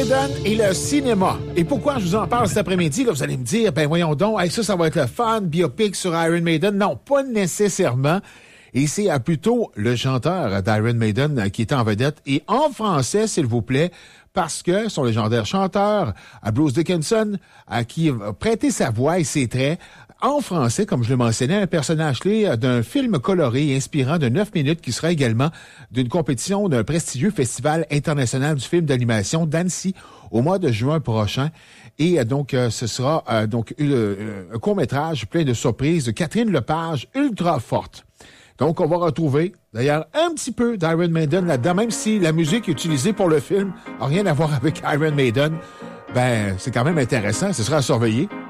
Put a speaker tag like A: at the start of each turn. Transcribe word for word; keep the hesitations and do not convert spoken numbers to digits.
A: Maiden et le cinéma. Et pourquoi je vous en parle cet après-midi? Là, vous allez me dire, ben voyons donc, hey, ça, ça va être le fun, biopic sur Iron Maiden. Non, pas nécessairement. Et c'est euh, plutôt le chanteur d'Iron Maiden euh, qui est en vedette. Et en français, s'il vous plaît, parce que son légendaire chanteur, euh, Bruce Dickinson, euh, qui a prêté sa voix et ses traits en français, comme je le mentionnais, un personnage clé euh, d'un film coloré et inspirant de neuf minutes qui sera également d'une compétition d'un prestigieux festival international du film d'animation d'Annecy au mois de juin prochain. Et euh, donc, euh, ce sera euh, donc euh, un court-métrage plein de surprises de Catherine Lepage, ultra forte. Donc, on va retrouver, d'ailleurs, un petit peu d'Iron Maiden là-dedans, même si la musique utilisée pour le film n'a rien à voir avec Iron Maiden. Ben, c'est quand même intéressant, ce sera à surveiller.